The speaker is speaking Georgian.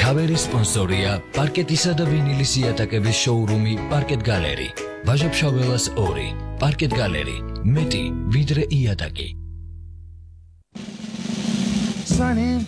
მთავარი სპონსორია პარკეტისა და ვინილის იატაკების შოურუმი პარკეტ გალერი. ვაჟა-ფშაველას 2. პარკეტ გალერი. მეტი ვიდრე იატაკი.